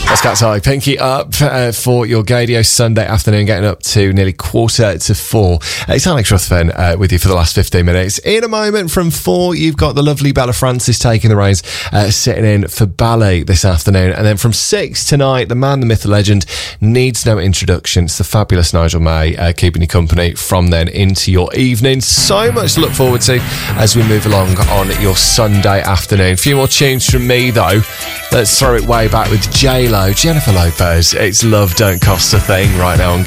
That's Cat's Eye. Pinky up for your Gaydio Sunday afternoon, getting up to nearly 3:45. It's Alex Ruthven with you for the last 15 minutes. In a moment from 4, you've got the lovely Bella Francis taking the reins, sitting in for Ballet this afternoon. And then from 6 tonight, the man, the myth, the legend, needs no introduction. It's the fabulous Nigel May keeping you company from then into your evening. So much to look forward to as we move along on your Sunday afternoon. A few more tunes from me, though. Let's throw it way back with J-Lo, Jennifer Lopez. It's Love Don't Cost a Thing right now on